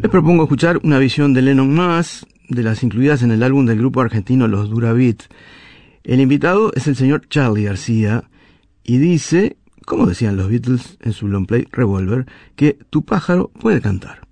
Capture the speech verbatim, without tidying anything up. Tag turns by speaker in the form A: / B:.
A: Les propongo escuchar una visión de Lennon más, de las incluidas en el álbum del grupo argentino Los Durabeat. El invitado es el señor Charly García y dice, como decían los Beatles en su long play Revolver, que tu pájaro puede cantar.